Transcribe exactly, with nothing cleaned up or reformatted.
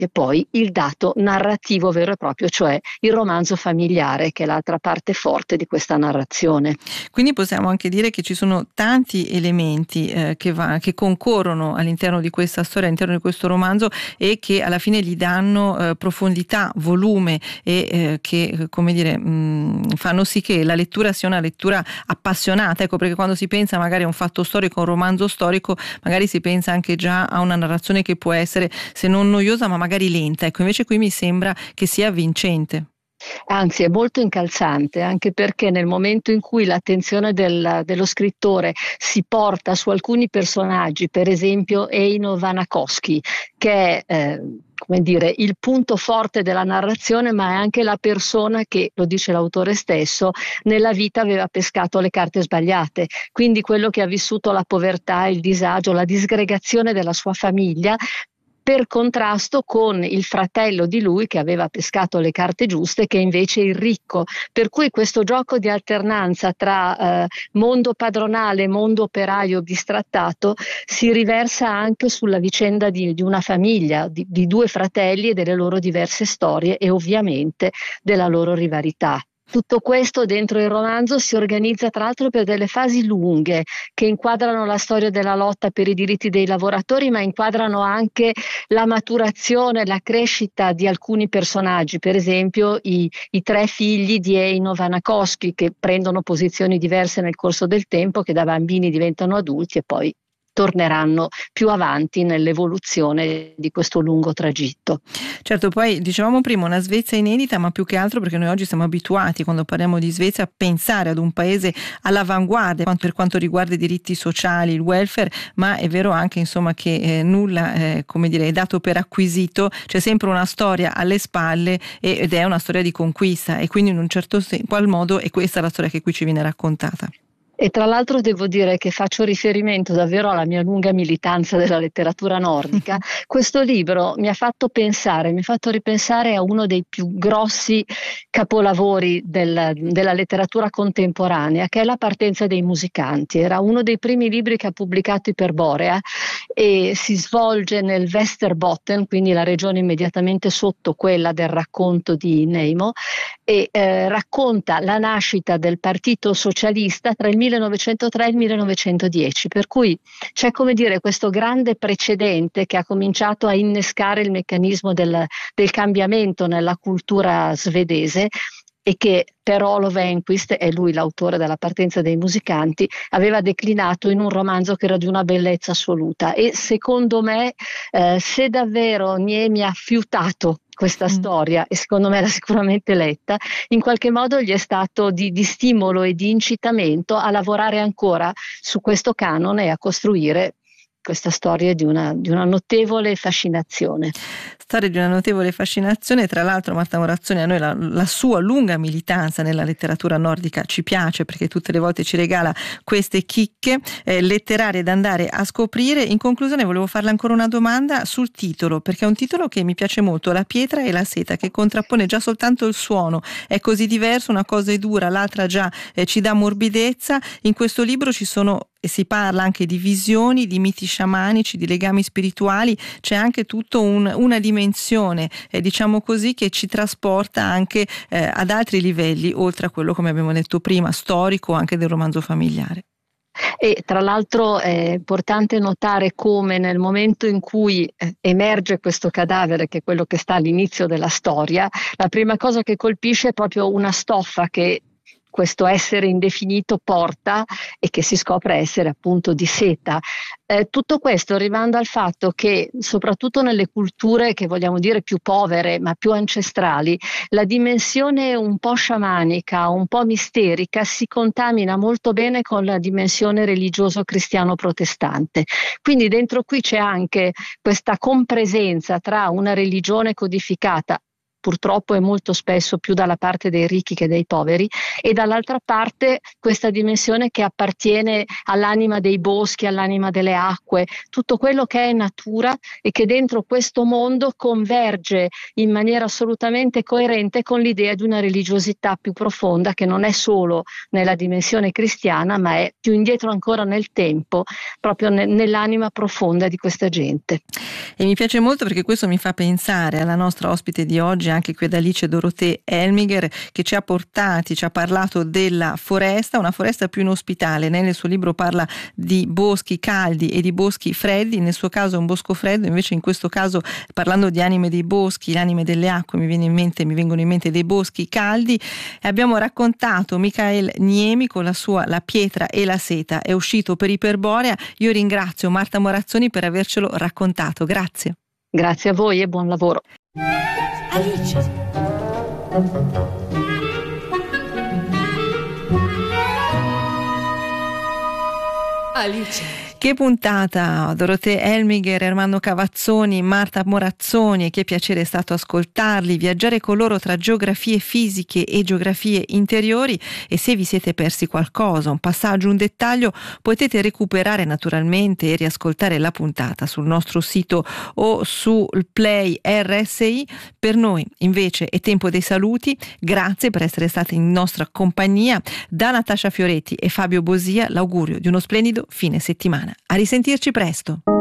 e poi il dato narrativo vero e proprio, cioè il romanzo familiare, che è l'altra parte forte di questa narrazione. Quindi possiamo anche dire che ci sono tanti elementi eh, che, va, che concorrono all'interno di questa storia, all'interno di questo romanzo, e che alla fine gli danno eh, profondità, volume e eh, che, come dire, mh, fanno sì che la lettura sia una lettura appassionata. Ecco, perché quando si pensa magari a un fatto storico, a un romanzo storico, magari si pensa anche già a una narrazione che può essere, se non noiosa, ma magari lenta. Ecco, invece qui mi sembra che sia vincente. Anzi, è molto incalzante, anche perché nel momento in cui l'attenzione del, dello scrittore si porta su alcuni personaggi, per esempio Eino Vannakoski, che è eh, come dire, il punto forte della narrazione, ma è anche la persona che, lo dice l'autore stesso, nella vita aveva pescato le carte sbagliate, quindi quello che ha vissuto la povertà, il disagio, la disgregazione della sua famiglia, per contrasto con il fratello di lui che aveva pescato le carte giuste, che invece è il ricco. Per cui questo gioco di alternanza tra eh, mondo padronale e mondo operaio bistrattato si riversa anche sulla vicenda di, di una famiglia, di, di due fratelli e delle loro diverse storie e ovviamente della loro rivalità. Tutto questo dentro il romanzo si organizza tra l'altro per delle fasi lunghe che inquadrano la storia della lotta per i diritti dei lavoratori, ma inquadrano anche la maturazione, la crescita di alcuni personaggi, per esempio i, i tre figli di Eino Vannakoski, che prendono posizioni diverse nel corso del tempo, che da bambini diventano adulti e poi torneranno più avanti nell'evoluzione di questo lungo tragitto. Certo, poi dicevamo prima una Svezia inedita, ma più che altro perché noi oggi siamo abituati, quando parliamo di Svezia, a pensare ad un paese all'avanguardia per quanto riguarda i diritti sociali, il welfare, ma è vero anche insomma che eh, nulla eh, come dire, è dato per acquisito, c'è sempre una storia alle spalle ed è una storia di conquista, e quindi in un certo qual modo è questa la storia che qui ci viene raccontata. E tra l'altro devo dire che faccio riferimento davvero alla mia lunga militanza della letteratura nordica. Questo libro mi ha fatto pensare, mi ha fatto ripensare a uno dei più grossi capolavori del, della letteratura contemporanea, che è La partenza dei musicanti. Era uno dei primi libri che ha pubblicato Iperborea e si svolge nel Västerbotten, quindi la regione immediatamente sotto quella del racconto di Neimo, e eh, racconta la nascita del Partito Socialista tra il millenovecentotre e il millenovecentodieci, per cui c'è, come dire, questo grande precedente che ha cominciato a innescare il meccanismo del, del cambiamento nella cultura svedese, e che però Olof Enquist, è lui l'autore della partenza dei musicanti, aveva declinato in un romanzo che era di una bellezza assoluta. E secondo me eh, se davvero Niemi ha fiutato questa mm. storia, e secondo me l'ha sicuramente letta, in qualche modo gli è stato di, di stimolo e di incitamento a lavorare ancora su questo canone e a costruire questa storia di una, di una notevole fascinazione. Storia di una notevole fascinazione. Tra l'altro Marta Morazzoni, a noi la, la sua lunga militanza nella letteratura nordica ci piace, perché tutte le volte ci regala queste chicche eh, letterarie da andare a scoprire. In conclusione volevo farle ancora una domanda sul titolo, perché è un titolo che mi piace molto, La pietra e la seta, che contrappone già soltanto il suono, è così diverso, una cosa è dura, l'altra già eh, ci dà morbidezza. In questo libro ci sono e si parla anche di visioni, di miti sciamanici, di legami spirituali, c'è anche tutto un, una dimensione, eh, diciamo così, che ci trasporta anche eh, ad altri livelli, oltre a quello, come abbiamo detto prima, storico, anche del romanzo familiare. E tra l'altro è importante notare come nel momento in cui emerge questo cadavere, che è quello che sta all'inizio della storia, la prima cosa che colpisce è proprio una stoffa che questo essere indefinito porta e che si scopre essere appunto di seta. Eh, tutto questo rimanda al fatto che soprattutto nelle culture che vogliamo dire più povere ma più ancestrali, la dimensione un po' sciamanica, un po' misterica si contamina molto bene con la dimensione religioso-cristiano-protestante. Quindi dentro qui c'è anche questa compresenza tra una religione codificata purtroppo è molto spesso più dalla parte dei ricchi che dei poveri, e dall'altra parte questa dimensione che appartiene all'anima dei boschi, all'anima delle acque, tutto quello che è natura e che dentro questo mondo converge in maniera assolutamente coerente con l'idea di una religiosità più profonda, che non è solo nella dimensione cristiana, ma è più indietro ancora nel tempo, proprio ne- nell'anima profonda di questa gente. E mi piace molto perché questo mi fa pensare alla nostra ospite di oggi, anche qui ad Alice Dorothée Elmiger, che ci ha portati, ci ha parlato della foresta, una foresta più inospitale. Lei nel suo libro parla di boschi caldi e di boschi freddi, nel suo caso è un bosco freddo, invece in questo caso, parlando di anime dei boschi, l'anime delle acque, mi viene in mente, mi vengono in mente dei boschi caldi. E abbiamo raccontato Michael Niemi con la sua La pietra e la seta, è uscito per Iperborea. Io ringrazio Marta Morazzoni per avercelo raccontato. Grazie. Grazie a voi e buon lavoro. Alice. Alice. Che puntata! Dorothée Elmiger, Ermanno Cavazzoni, Marta Morazzoni, e che piacere è stato ascoltarli, viaggiare con loro tra geografie fisiche e geografie interiori. E se vi siete persi qualcosa, un passaggio, un dettaglio, potete recuperare naturalmente e riascoltare la puntata sul nostro sito o sul Play R S I. Per noi invece è tempo dei saluti. Grazie per essere stati in nostra compagnia. Da Natascia Fioretti e Fabio Bosia l'augurio di uno splendido fine settimana. A risentirci presto.